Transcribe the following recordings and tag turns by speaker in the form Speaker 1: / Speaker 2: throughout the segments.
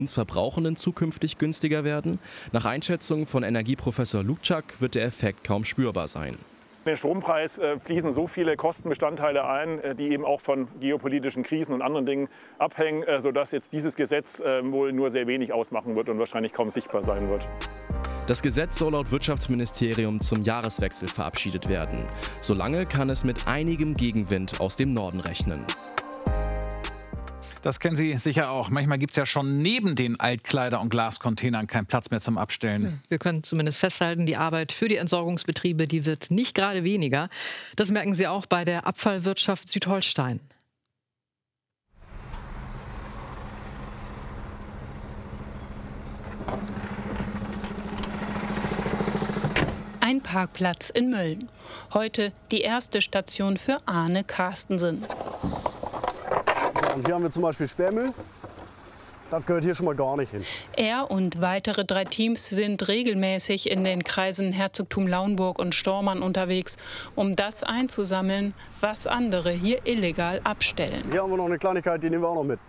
Speaker 1: Verbrauchenden zukünftig günstiger werden? Nach Einschätzung von Energieprofessor Lukczak wird der Effekt kaum spürbar sein.
Speaker 2: In den Strompreis fließen so viele Kostenbestandteile ein, die eben auch von geopolitischen Krisen und anderen Dingen abhängen, sodass jetzt dieses Gesetz wohl nur sehr wenig ausmachen wird und wahrscheinlich kaum sichtbar sein wird.
Speaker 1: Das Gesetz soll laut Wirtschaftsministerium zum Jahreswechsel verabschiedet werden. Solange kann es mit einigem Gegenwind aus dem Norden rechnen.
Speaker 3: Das kennen Sie sicher auch. Manchmal gibt es ja schon neben den Altkleider- und Glascontainern keinen Platz mehr zum Abstellen.
Speaker 4: Wir können zumindest festhalten, die Arbeit für die Entsorgungsbetriebe, die wird nicht gerade weniger. Das merken Sie auch bei der Abfallwirtschaft Südholstein.
Speaker 5: Ein Parkplatz in Mölln. Heute die erste Station für Arne Carstensen.
Speaker 6: Und hier haben wir zum Beispiel Sperrmüll. Das gehört hier schon mal gar nicht hin.
Speaker 5: Er und weitere 3 Teams sind regelmäßig in den Kreisen Herzogtum Lauenburg und Stormann unterwegs, um das einzusammeln, was andere hier illegal abstellen.
Speaker 6: Hier haben wir noch eine Kleinigkeit, die nehmen wir auch noch mit.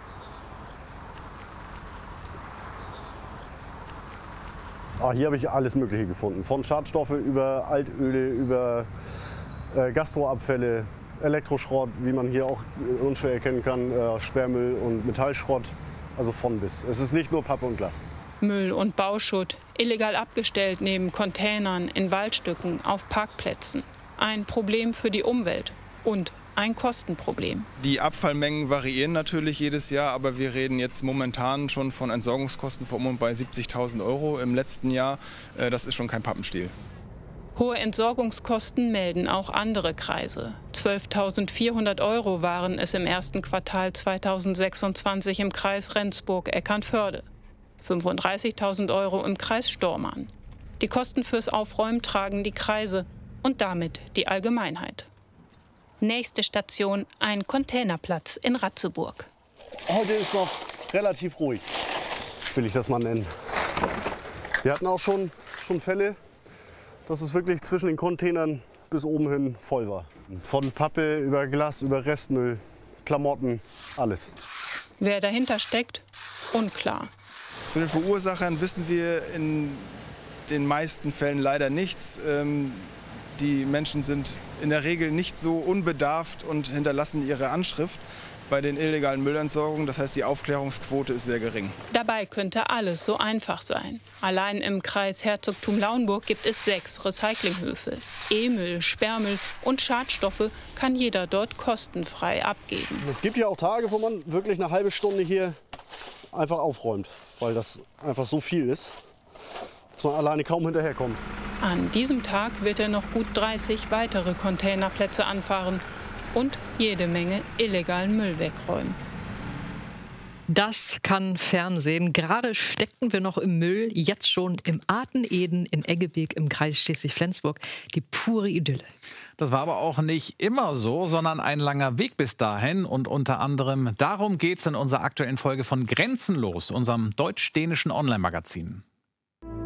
Speaker 6: Hier habe ich alles Mögliche gefunden. Von Schadstoffe über Altöle, über Gastroabfälle, Elektroschrott, wie man hier auch unschwer erkennen kann, Sperrmüll und Metallschrott, also von bis. Es ist nicht nur Pappe und Glas.
Speaker 5: Müll und Bauschutt, illegal abgestellt neben Containern, in Waldstücken, auf Parkplätzen. Ein Problem für die Umwelt und ein Kostenproblem.
Speaker 7: Die Abfallmengen variieren natürlich jedes Jahr, aber wir reden jetzt momentan schon von Entsorgungskosten von um bei 70.000 € im letzten Jahr. Das ist schon kein Pappenstiel.
Speaker 5: Hohe Entsorgungskosten melden auch andere Kreise. 12.400 € waren es im ersten Quartal 2026 im Kreis Rendsburg-Eckernförde. 35.000 € im Kreis Stormarn. Die Kosten fürs Aufräumen tragen die Kreise und damit die Allgemeinheit. Nächste Station, ein Containerplatz in Ratzeburg.
Speaker 6: Heute ist noch relativ ruhig, will ich das mal nennen. Wir hatten auch schon Fälle, dass es wirklich zwischen den Containern bis oben hin voll war. Von Pappe über Glas, über Restmüll, Klamotten, alles.
Speaker 5: Wer dahinter steckt, unklar.
Speaker 7: Zu den Verursachern wissen wir in den meisten Fällen leider nichts. Die Menschen sind in der Regel nicht so unbedarft und hinterlassen ihre Anschrift bei den illegalen Müllentsorgungen. Das heißt, die Aufklärungsquote ist sehr gering.
Speaker 5: Dabei könnte alles so einfach sein. Allein im Kreis Herzogtum Lauenburg gibt es 6 Recyclinghöfe. E-Müll, Sperrmüll und Schadstoffe kann jeder dort kostenfrei abgeben.
Speaker 6: Es gibt ja auch Tage, wo man wirklich eine halbe Stunde hier einfach aufräumt, weil das einfach so viel ist, dass man alleine kaum hinterherkommt.
Speaker 5: An diesem Tag wird er noch gut 30 weitere Containerplätze anfahren und jede Menge illegalen Müll wegräumen.
Speaker 4: Das kann Fernsehen. Gerade steckten wir noch im Müll, jetzt schon im Arteneden in Eggebeek im Kreis Schleswig-Flensburg. Die pure Idylle.
Speaker 3: Das war aber auch nicht immer so, sondern ein langer Weg bis dahin. Und unter anderem darum geht es in unserer aktuellen Folge von Grenzenlos, unserem deutsch-dänischen Online-Magazin.